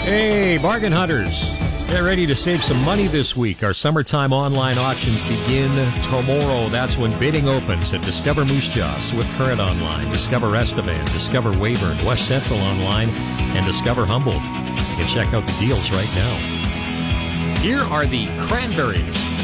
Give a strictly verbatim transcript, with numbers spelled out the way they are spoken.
Hey, bargain hunters. Get ready to save some money this week. Our summertime online auctions begin tomorrow. That's when bidding opens at Discover Moose Jaw, Swift Current Online, Discover Estevan, Discover Weyburn, West Central Online, and Discover Humboldt. You can check out the deals right now. Here are the Cranberries.